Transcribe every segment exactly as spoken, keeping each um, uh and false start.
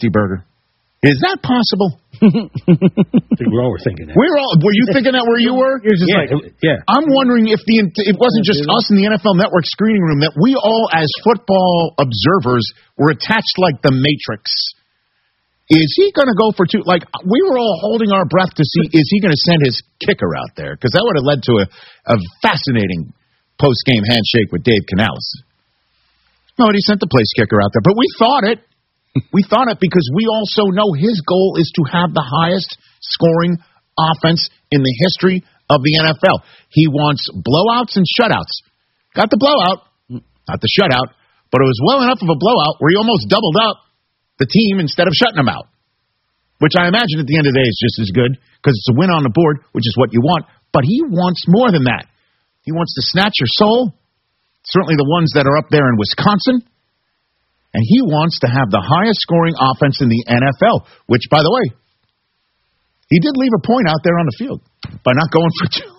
Krusty Burger. Is that possible? I think we all were thinking that. We're all, were you thinking that where you were? You're just yeah. like, yeah. I'm wondering if the it wasn't just us in the N F L Network screening room, that we all, as football observers, were attached like the Matrix. Is he going to go for two? Like, we were all holding our breath to see, is he going to send his kicker out there? Because that would have led to a, a fascinating post-game handshake with Dave Canales. No, he sent the place kicker out there. But we thought it. We thought it because we also know his goal is to have the highest scoring offense in the history of the N F L. He wants blowouts and shutouts. Got the blowout, not the shutout, but it was well enough of a blowout where he almost doubled up the team instead of shutting them out, which I imagine at the end of the day is just as good because it's a win on the board, which is what you want. But he wants more than that. He wants to snatch your soul, certainly the ones that are up there in Wisconsin. And he wants to have the highest scoring offense in the N F L, which, by the way, he did leave a point out there on the field by not going for two.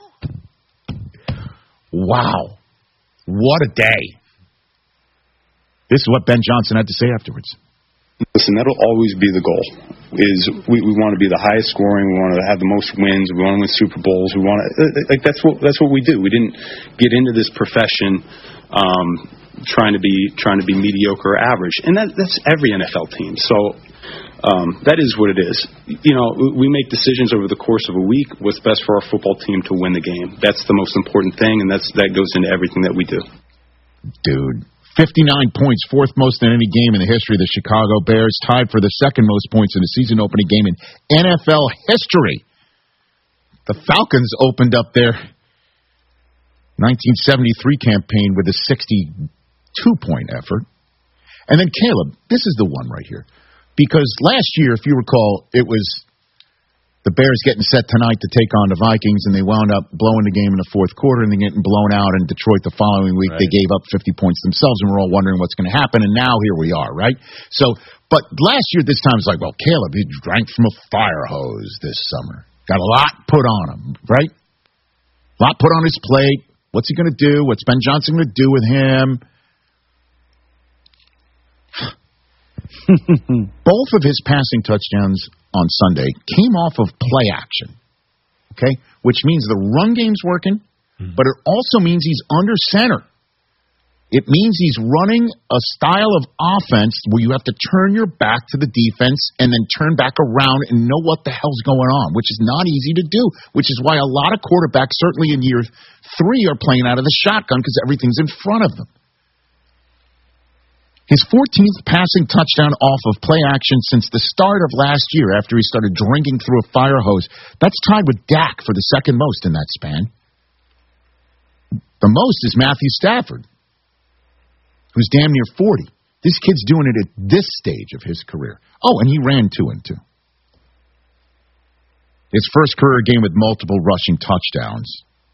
Wow. What a day. This is what Ben Johnson had to say afterwards. Listen, that'll always be the goal. Is we, we want to be the highest scoring, we want to have the most wins, we want to win Super Bowls, we want to like that's what that's what we do. We didn't get into this profession um trying to be trying to be mediocre or average, and that that's every N F L team. So um, that is what it is. You know, we make decisions over the course of a week what's best for our football team to win the game. That's the most important thing, and that's that goes into everything that we do. Dude, fifty-nine points, fourth most in any game in the history of the Chicago Bears, tied for the second most points in a season-opening game in N F L history. The Falcons opened up their nineteen seventy-three campaign with a sixty-two point effort. And then Caleb, this is the one right here. Because last year, if you recall, it was the Bears getting set tonight to take on the Vikings, and they wound up blowing the game in the fourth quarter and then getting blown out in Detroit the following week. Right. They gave up fifty points themselves, and we're all wondering what's going to happen, and now here we are, right? So, but last year, this time, it's like, well, Caleb, he drank from a fire hose this summer. Got a lot put on him, right? A lot put on his plate. What's he going to do? What's Ben Johnson going to do with him? Both of his passing touchdowns on Sunday came off of play action, okay? Which means the run game's working, mm-hmm. but it also means he's under center. It means he's running a style of offense where you have to turn your back to the defense and then turn back around and know what the hell's going on, which is not easy to do, which is why a lot of quarterbacks, certainly in year three, are playing out of the shotgun because everything's in front of them. His fourteenth passing touchdown off of play action since the start of last year after he started drinking through a fire hose. That's tied with Dak for the second most in that span. The most is Matthew Stafford, who's damn near forty. This kid's doing it at this stage of his career. Oh, and he ran two and two. His first career game with multiple rushing touchdowns.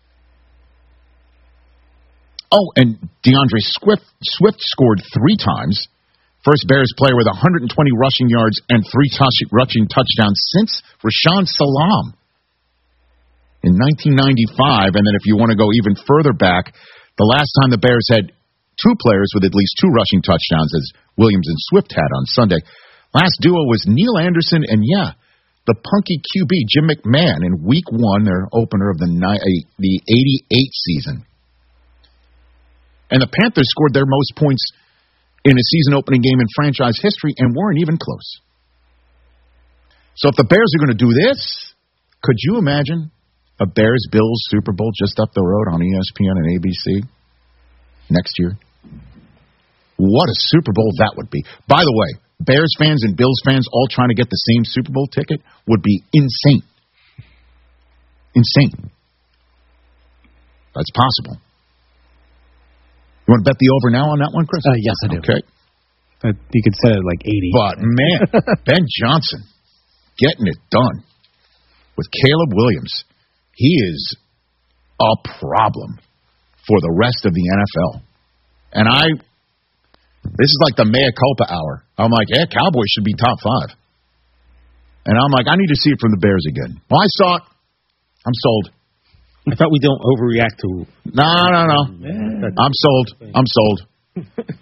Oh, and DeAndre Swift, Swift scored three times. First Bears player with one hundred twenty rushing yards and three touch, rushing touchdowns since Rashaan Salam in nineteen ninety-five. And then if you want to go even further back, the last time the Bears had two players with at least two rushing touchdowns, as Williams and Swift had on Sunday. Last duo was Neil Anderson and, yeah, the punky Q B, Jim McMahon, in week one, their opener of the the eighty-eight season. And the Panthers scored their most points in a season-opening game in franchise history and weren't even close. So if the Bears are going to do this, could you imagine a Bears-Bills Super Bowl just up the road on E S P N and A B C next year? What a Super Bowl that would be. By the way, Bears fans and Bills fans all trying to get the same Super Bowl ticket would be insane. Insane. That's possible. You want to bet the over now on that one, Chris? Uh, yes, I do. Okay. Uh, you could set it like eighty. But, man, Ben Johnson getting it done with Caleb Williams. He is a problem for the rest of the N F L. And I, this is like the mea culpa hour. I'm like, yeah, Cowboys should be top five. And I'm like, I need to see it from the Bears again. Well, I saw it. I'm sold. I thought we don't overreact to... No, no, no. Yeah. I'm sold. I'm sold.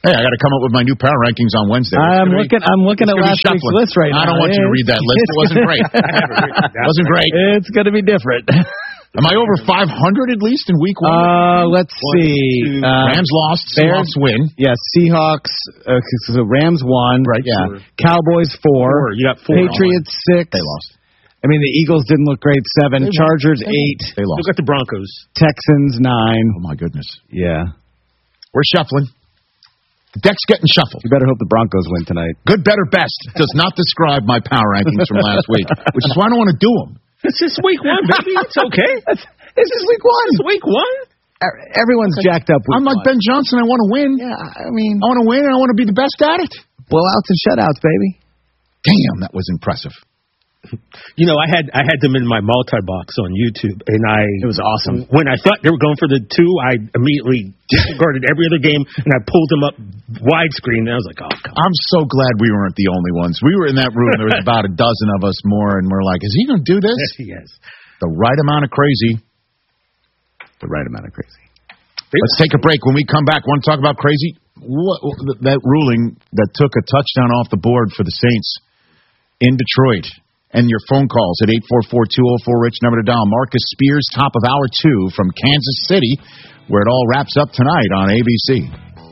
Hey, I got to come up with my new power rankings on Wednesday. I'm looking. Be, I'm looking at last week's list right now. I don't want you to read that list. It wasn't great. It wasn't great. It's going to be different. Am I over five hundred at least in week one? Uh, let's one, two, see. Uh, Rams lost. Bears, Seahawks win. Yeah, Seahawks. Uh, so Rams won. Right. Yeah. Four. Cowboys four. four. You got four. Patriots six. They lost. I mean, the Eagles didn't look great. Seven. They Chargers they eight. They lost. Look at the Broncos. Texans nine. Oh my goodness. Yeah. We're shuffling. The deck's getting shuffled. You better hope the Broncos win tonight. Good, better, best does not describe my power rankings from last week, which is why I don't want to do them. It's just week one, baby. It's okay. It's, it's just week one. It's week one. Everyone's okay. jacked up. Week I'm like one. Ben Johnson. I want to win. Yeah, I mean, I want to win, and I want to be the best at it. Blowouts and shutouts, baby. Damn, that was impressive. You know, I had I had them in my multi-box on YouTube, and I it was awesome. When I thought they were going for the two, I immediately disregarded every other game, and I pulled them up widescreen, and I was like, oh, God. I'm so glad we weren't the only ones. We were in that room. There was about a dozen of us more, and we're like, is he going to do this? Yes. The right amount of crazy. The right amount of crazy. Let's take a break. When we come back, want to talk about crazy? What, that ruling that took a touchdown off the board for the Saints in Detroit. And your phone calls at eight four four, two oh four, RICH, number to dial. Marcus Spears, top of hour two from Kansas City, where it all wraps up tonight on A B C.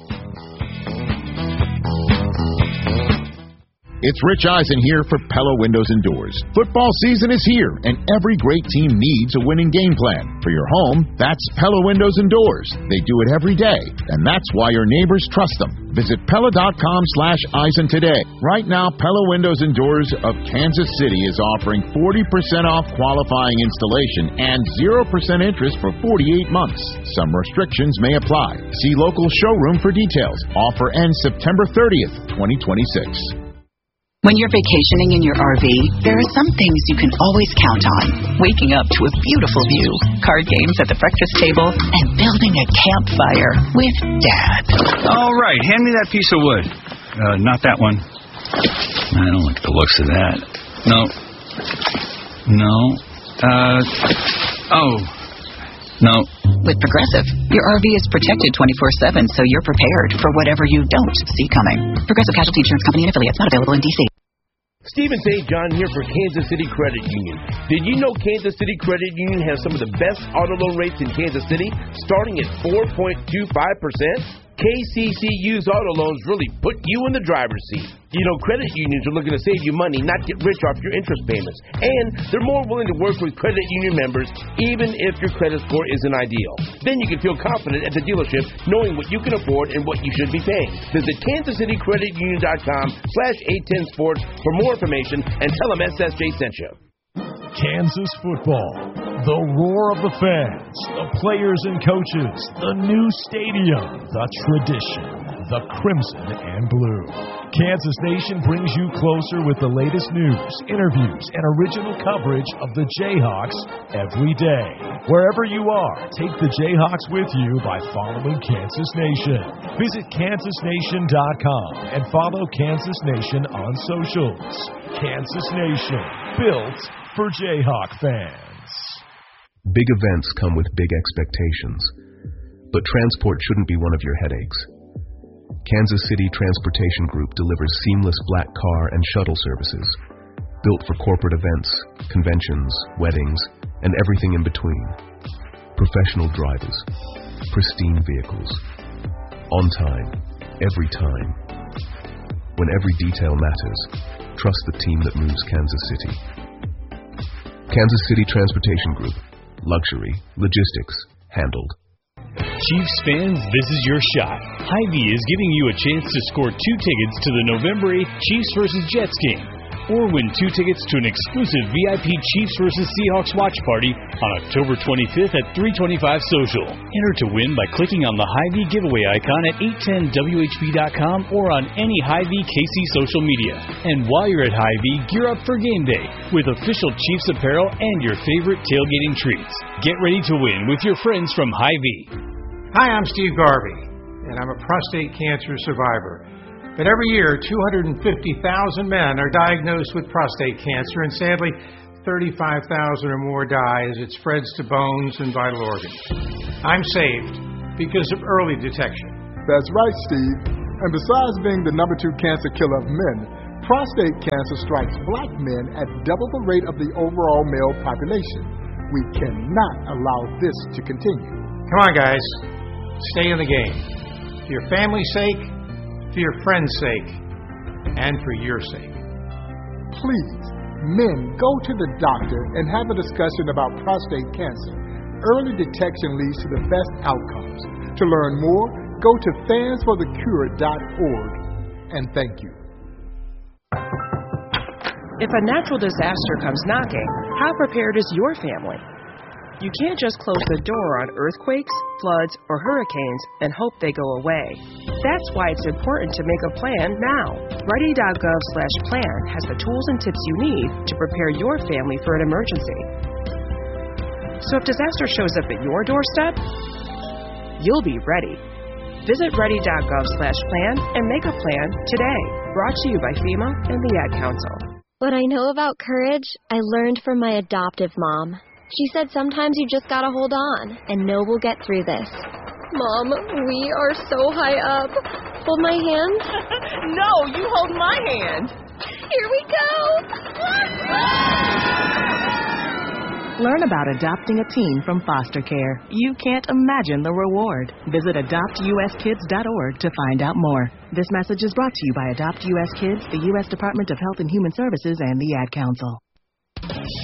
It's Rich Eisen here for Pella Windows and Doors. Football season is here, and every great team needs a winning game plan. For your home, that's Pella Windows and Doors. They do it every day, and that's why your neighbors trust them. Visit Pella.com slash Eisen today. Right now, Pella Windows and Doors of Kansas City is offering forty percent off qualifying installation and zero percent interest for forty-eight months. Some restrictions may apply. See local showroom for details. Offer ends September thirtieth, twenty twenty-six. When you're vacationing in your R V, there are some things you can always count on. Waking up to a beautiful view, card games at the breakfast table, and building a campfire with Dad. All right, hand me that piece of wood. Uh, not that one. I don't like the looks of that. No. No. Uh, oh. No. With Progressive, your R V is protected twenty-four seven, so you're prepared for whatever you don't see coming. Progressive Casualty Insurance Company and affiliates, not available in D C. Stephen Saint John here for Kansas City Credit Union. Did you know Kansas City Credit Union has some of the best auto loan rates in Kansas City, starting at four point two five percent? K C C U's auto loans really put you in the driver's seat. You know, credit unions are looking to save you money, not get rich off your interest payments. And they're more willing to work with credit union members, even if your credit score isn't ideal. Then you can feel confident at the dealership, knowing what you can afford and what you should be paying. Visit kansas city credit union dot com slash eight ten sports for more information and tell them S S J sent you. Kansas football, the roar of the fans, the players and coaches, the new stadium, the tradition, the crimson and blue. Kansas Nation brings you closer with the latest news, interviews, and original coverage of the Jayhawks every day. Wherever you are, take the Jayhawks with you by following Kansas Nation. Visit kansas nation dot com and follow Kansas Nation on socials. Kansas Nation, built for Jayhawk fans. Big events come with big expectations, but transport shouldn't be one of your headaches. Kansas City Transportation Group delivers seamless black car and shuttle services, built for corporate events, conventions, weddings, and everything in between. Professional drivers, pristine vehicles, on time, every time. When every detail matters, trust the team that moves Kansas City. Kansas City Transportation Group. Luxury, logistics, handled. Chiefs fans, this is your shot. Hy-Vee is giving you a chance to score two tickets to the November eighth Chiefs versus Jets game, or win two tickets to an exclusive V I P Chiefs versus Seahawks watch party on October twenty-fifth at three twenty-five Social. Enter to win by clicking on the Hy-Vee giveaway icon at eight ten W H B dot com or on any Hy-Vee K C social media. And while you're at Hy-Vee, gear up for game day with official Chiefs apparel and your favorite tailgating treats. Get ready to win with your friends from Hy-Vee. Hi, I'm Steve Garvey, and I'm a prostate cancer survivor. But every year, two hundred fifty thousand men are diagnosed with prostate cancer, and sadly, thirty-five thousand or more die as it spreads to bones and vital organs. I'm saved because of early detection. That's right, Steve. And besides being the number two cancer killer of men, prostate cancer strikes black men at double the rate of the overall male population. We cannot allow this to continue. Come on, guys. Stay in the game. For your family's sake, for your friends' sake, and for your sake. Please, men, go to the doctor and have a discussion about prostate cancer. Early detection leads to the best outcomes. To learn more, go to fans for the cure dot org. And thank you. If a natural disaster comes knocking, how prepared is your family? You can't just close the door on earthquakes, floods, or hurricanes and hope they go away. That's why it's important to make a plan now. Ready dot gov slash plan has the tools and tips you need to prepare your family for an emergency. So if disaster shows up at your doorstep, you'll be ready. Visit ready dot gov slash plan and make a plan today. Brought to you by FEMA and the Ad Council. What I know about courage, I learned from my adoptive mom. She said sometimes you just gotta hold on and know we'll get through this. Mom, we are so high up. Hold my hand. No, you hold my hand. Here we go. Learn about adopting a teen from foster care. You can't imagine the reward. Visit adopt u s kids dot org to find out more. This message is brought to you by Adopt U S Kids, the U S Department of Health and Human Services, and the Ad Council.